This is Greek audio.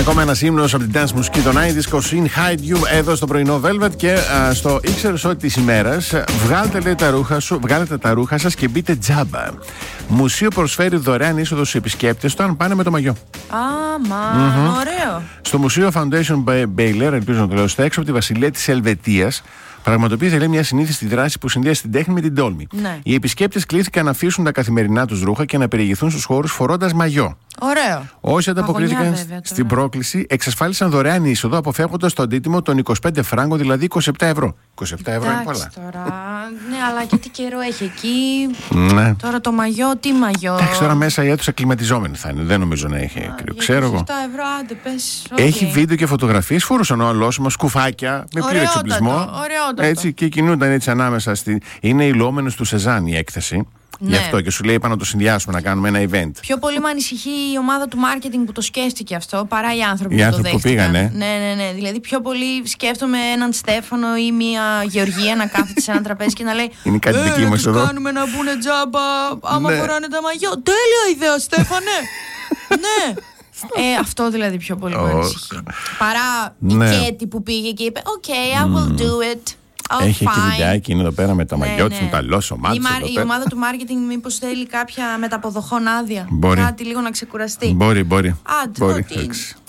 Ακόμα ένα ύμνο από την dance μουσική των 90s, Cosine Hide You, εδώ στο πρωινό Velvet. Και στο ήξερες ότι της ημέρας βγάλετε τα ρούχα σας και μπείτε τζάμπα. Μουσείο προσφέρει δωρεάν είσοδο στους επισκέπτες το αν πάνε με το μαγιό. Ωραίο. Στο Μουσείο Foundation Baylor, ελπίζω να το λέω στα έξω, από τη Βασιλεία της Ελβετίας, πραγματοποιείται, λέει, μια συνήθιστη δράση που συνδυάζει την τέχνη με την τόλμη. Ναι. Οι επισκέπτες κλήθηκαν να αφήσουν τα καθημερινά τους ρούχα και να περιηγηθούν στους χώρους φορώντας μαγιό. Ωραίο. Όσοι ανταποκρίθηκαν στην πρόκληση εξασφάλισαν δωρεάν είσοδο, αποφεύγοντας το αντίτιμο των 25 φράγκων, δηλαδή 27 ευρώ. 27 ευρώ είναι πολλά. Τώρα, ναι, αλλά και τι καιρό έχει εκεί. Ναι. Τώρα το μαγιό, τι μαγιό. Εντάξει, τώρα μέσα η αίθουσα κλιματιζόμενη θα είναι. Δεν νομίζω να έχει κρύο. Ξέρω εγώ. 27 ευρώ, άντε πες. Έχει βίντεο και φωτογραφίες. Φορούσαν ο αλώσιμο σκουφάκια με πλήρη εξοπλισμό. Ωραιότατο. Έτσι, και κινούνταν έτσι ανάμεσα. Είναι υλόμενος του Σεζάν η έκθεση. Ναι. Γι' αυτό και σου λέει: είπα να το συνδυάσουμε, να κάνουμε ένα event. Πιο πολύ με ανησυχεί η ομάδα του marketing που το σκέφτηκε αυτό παρά οι άνθρωποι που πήγανε. Ναι. Δηλαδή, πιο πολύ σκέφτομαι έναν Στέφανο ή μια Γεωργία να κάθεται σε ένα τραπέζι και να λέει: είναι κάτι δική μας εδώ. Κάνουμε να μπουν τζάμπα άμα φοράνε τα μαγιό. Τέλεια ιδέα, Στέφανε! Ναι. Αυτό δηλαδή πιο πολύ με ανησυχεί. Παρά η Κέτη που πήγε και είπε: OK, I will do it. Έχει και βιντεάκι, είναι εδώ πέρα με τα μαγιό της, με τα λόσο μάτς. Η ομάδα του marketing μήπως θέλει κάποια μεταποδοχών άδεια. Μπορεί. Κάτι λίγο να ξεκουραστεί. Μπορεί. Άντε,